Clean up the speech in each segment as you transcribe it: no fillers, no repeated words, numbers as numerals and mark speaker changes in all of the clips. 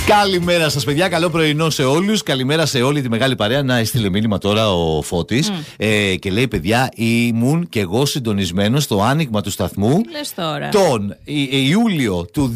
Speaker 1: Καλημέρα σας, παιδιά. Καλό πρωινό σε όλους. Καλημέρα σε όλη τη μεγάλη παρέα. Να έστειλε μήνυμα τώρα ο Φώτης και λέει: παιδιά, ήμουν και εγώ συντονισμένος στο άνοιγμα του σταθμού τον Ιούλιο του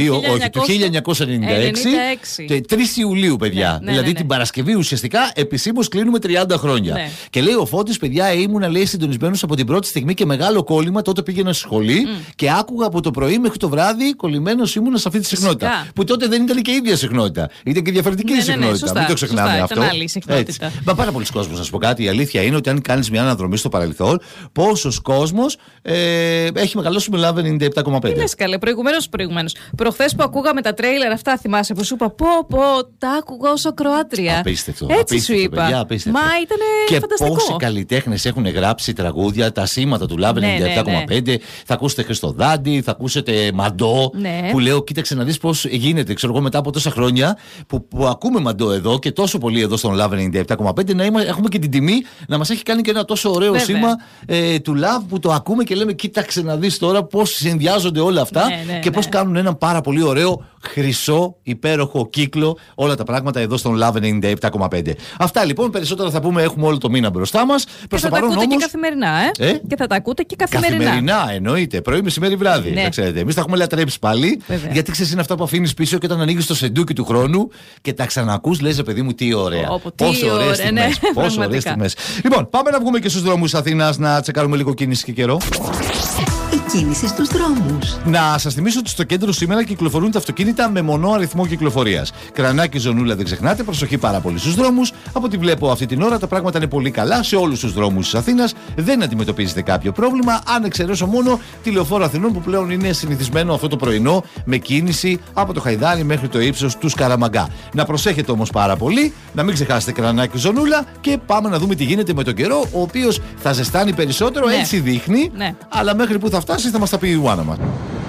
Speaker 1: 1996. 3 Ιουλίου, παιδιά. Δηλαδή την Παρασκευή ουσιαστικά επισήμως κλείνουμε 30 χρόνια. Ναι. Και λέει ο Φώτης: παιδιά, ήμουν, λέει, συντονισμένος από την πρώτη στιγμή και μεγάλο κόλλημα. Τότε πήγαινα στη σχολή και άκουγα από το πρωί μέχρι το βράδυ, κολλημένος ήμουν σε αυτή τη συχνότητα. Που τότε δεν ήταν και η ίδια συχνότητα. Ήταν και διαφορετική συχνότητα.
Speaker 2: Σωστά,
Speaker 1: μην το ξεχνάμε αυτό.
Speaker 2: Ήταν άλλη συχνότητα.
Speaker 1: Μα πάρα πολλοί κόσμος, να σου πω κάτι. Η αλήθεια είναι ότι αν κάνεις μια αναδρομή στο παρελθόν, πόσος κόσμος έχει μεγαλώσει με Love 97,5.
Speaker 2: Τι λες, καλέ, προηγουμένως. Προχθές που ακούγαμε τα τρέιλερ αυτά, θυμάσαι που σου είπα, πω, τα άκουγα ως ακροάτρια.
Speaker 1: Απίστευτο.
Speaker 2: Έτσι σου είπα.
Speaker 1: Παιδιά,
Speaker 2: μα ήταν φανταστικό.
Speaker 1: Και πόσοι καλλιτέχνες έχουν γράψει τραγούδια, τα σήματα του Love 97,5. Θα ακούσετε Χριστοδάντη, θα ακούσετε Μαντό. Που λέω, κοίταξε να δεις πώς γίνεται. Ξέρω εγώ, μετά από τόσα χρόνια που ακούμε Μαντό εδώ και τόσο πολύ εδώ στον Love 97,5, να έχουμε και την τιμή να μας έχει κάνει και ένα τόσο ωραίο σήμα του Love που το ακούμε και λέμε: κοίταξε να δεις τώρα πώς συνδυάζονται όλα αυτά και πώς κάνουν έναν πάρα πολύ ωραίο, χρυσό, υπέροχο κύκλο όλα τα πράγματα εδώ στον Love 97,5. Αυτά λοιπόν, περισσότερα θα πούμε, έχουμε όλο το μήνα μπροστά μας.
Speaker 2: Προς το παρόν όμως. Και καθημερινά, Και θα τα ακούτε και καθημερινά.
Speaker 1: Καθημερινά, εννοείται. Πρωί, μεσημέρι, βράδυ. Ναι. Ξέρετε. Εμείς τα έχουμε λατρέψει πάλι. Βέβαια. Γιατί ξέρεις, είναι αυτά που αφήνεις πίσω και όταν ανοίγεις το σεντούκι του χρόνου και τα ξανακούς, λες, παιδί μου, τι ωραία. Πόσο ωραίες στιγμές. Πόσο ωραίες στιγμές. Λοιπόν, πάμε να βγούμε και στους δρόμους Αθήνας να τσεκάρουμε λίγο κίνηση και καιρό.
Speaker 3: Κίνηση στους δρόμους.
Speaker 1: Να σας θυμίσω ότι στο κέντρο σήμερα κυκλοφορούν τα αυτοκίνητα με μονό αριθμό κυκλοφορίας. Κρανάκι, Ζωνούλα, δεν ξεχνάτε, προσοχή πάρα πολύ στους δρόμους. Από ό,τι βλέπω αυτή την ώρα τα πράγματα είναι πολύ καλά σε όλους τους δρόμους της Αθήνας. Δεν αντιμετωπίζετε κάποιο πρόβλημα, αν εξαιρέσω μόνο τη Λεωφόρο Αθηνών που πλέον είναι συνηθισμένο αυτό το πρωινό με κίνηση από το Χαϊδάρι μέχρι το ύψος του Σκαραμαγκά. Να προσέχετε όμως πάρα πολύ, να μην ξεχάσετε Κρανάκι, Ζωνούλα και πάμε να δούμε τι γίνεται με τον καιρό, ο οποίος θα ζεστάνει περισσότερο, έτσι δείχνει, αλλά μέχρι που θα φτάσει θα μας τα πει η Ιωάννα μας.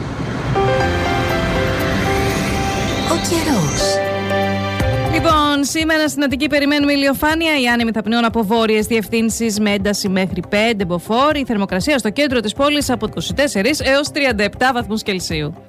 Speaker 3: Ο καιρός.
Speaker 2: Λοιπόν, σήμερα στην Αττική περιμένουμε ηλιοφάνεια. Οι άνεμοι θα πνέουν από βόρειες διευθύνσεις με ένταση μέχρι 5 μποφόρ. Η θερμοκρασία στο κέντρο της πόλης από 24 έως 37 βαθμούς Κελσίου.